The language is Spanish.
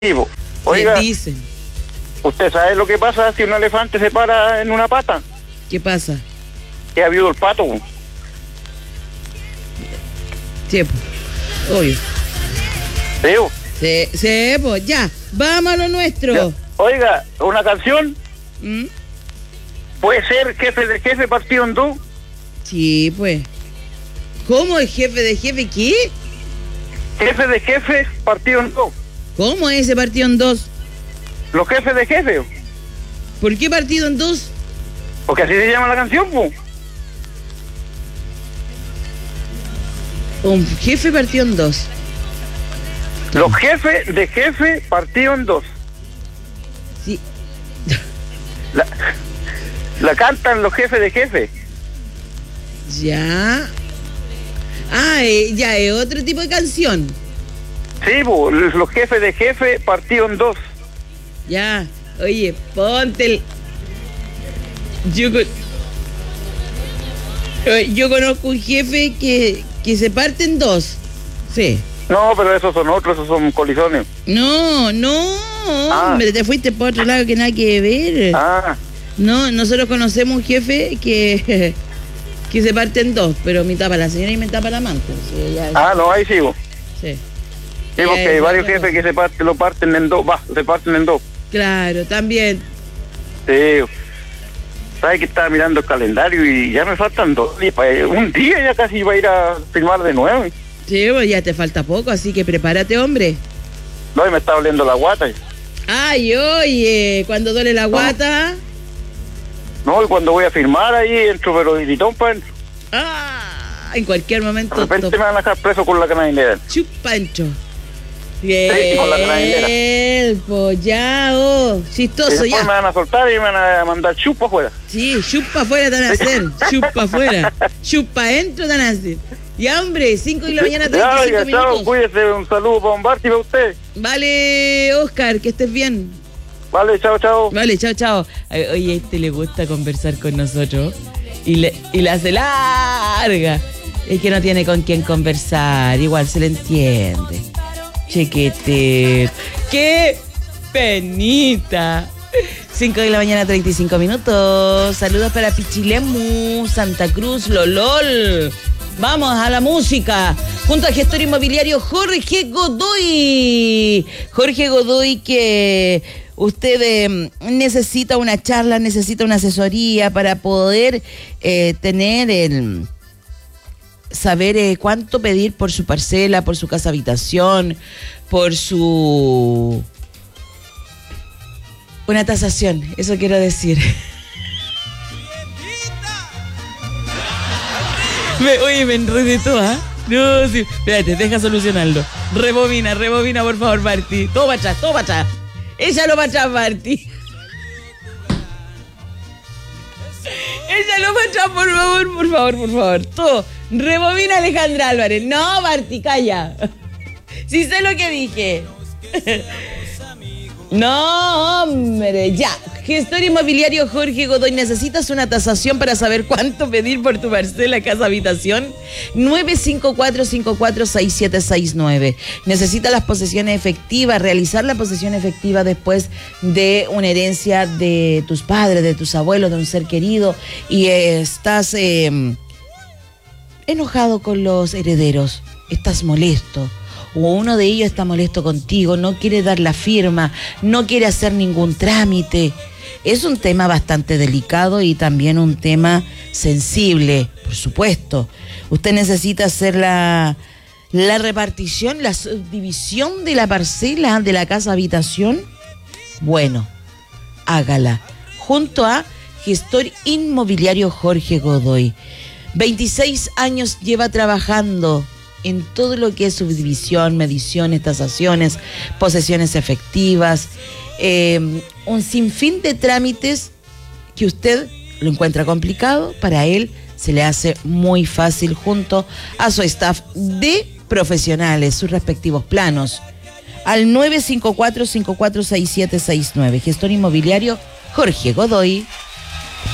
po. Oiga, ¿Qué dicen? ¿usted sabe lo que pasa si un elefante se para en una pata? ¿Qué pasa? Que ha habido el pato, po. Sí, po. Obvio. ¿Sí, po? Sí, pues ya. Vamos a lo nuestro. Ya. Oiga, una canción ¿Mm? puede ser Jefe de Jefe partido en dos. Sí, pues. ¿Cómo el jefe de jefe? ¿Qué? Jefe de Jefe partido en dos. ¿Cómo es ese partido en dos? Los jefes de jefe, ¿Por qué partido en dos? porque así se llama la canción, po. Un jefe partido en dos. Los jefes de jefe partido en dos. Sí. La cantan los jefes de jefe. Ya. Ah, ya es otro tipo de canción. Sí, po, los jefes de jefe partido en dos. Ya. Oye, ponte el... Yo conozco un jefe que se parte en dos. Sí. No, pero esos son otros, esos son colisiones. No, hombre, te fuiste por otro lado que nada que ver. Ah, No, nosotros conocemos un jefe que se parte en dos, pero mitad para la señora y mitad para la amante. Sí, no, ahí sigo. sí. Sí, porque hay varios jefes que lo parten en dos, se parten en dos. Claro, también. Sí. ¿Sabes que estaba mirando el calendario y ya me faltan 2 días? Un día ya casi iba a ir a firmar de nuevo. Sí, pues ya te falta poco, así que prepárate, hombre. No, y me está doliendo la guata. Ay, oye, cuando duele la guata. No, y cuando voy a firmar ahí entro, pero gritón para adentro. En cualquier momento. De repente me van a dejar preso con la carabinera. Chupancho. Sí, con la carabinera. Pues ya, chistoso, y después ya. me van a soltar y me van a mandar chupa afuera. Sí, chupa afuera te van a hacer. Chupa afuera. Chupa adentro te van a hacer. Ya, hombre, 5 de la mañana, 35 ya, minutos. chao, cuídese, un saludo para un Barty para usted. Vale, Oscar, que estés bien. Vale, chao. Vale, chao. Oye, a este le gusta conversar con nosotros y la hace larga. Es que no tiene con quién conversar, igual se le entiende. Chequete. ¡Qué penita! 5 de la mañana, 35 minutos. Saludos para Pichilemu, Santa Cruz, Lolol. Vamos a la música. Junto al gestor inmobiliario Jorge Godoy. Jorge Godoy, que usted necesita una charla, necesita una asesoría para poder tener saber cuánto pedir por su parcela, por su casa habitación, por su... una tasación, eso quiero decir. Me enredé toda. No, sí. Espérate, deja solucionarlo. Rebobina, por favor, Martí. Todo para atrás. Échalo para atrás, Martí. Échalo para atrás, por favor. Todo. Rebobina, Alejandra Álvarez. No, Martí, calla. Sí sé lo que dije. No, hombre, ya. Gestor inmobiliario Jorge Godoy, ¿necesitas una tasación para saber cuánto pedir por tu parcela, casa, habitación? 954-546769. ¿Necesitas las posesiones efectivas, realizar la posesión efectiva después de una herencia de tus padres, de tus abuelos, de un ser querido y estás enojado con los herederos? ¿Estás molesto? O uno de ellos está molesto contigo, no quiere dar la firma, no quiere hacer ningún trámite. Es un tema bastante delicado y también un tema sensible, por supuesto. Usted necesita hacer la repartición, la subdivisión de la parcela de la casa habitación. Bueno, hágala. Junto a gestor inmobiliario Jorge Godoy. 26 años lleva trabajando en todo lo que es subdivisión, mediciones, tasaciones, posesiones efectivas, un sinfín de trámites que usted lo encuentra complicado, para él se le hace muy fácil junto a su staff de profesionales, sus respectivos planos. Al 954-546769, gestor inmobiliario Jorge Godoy.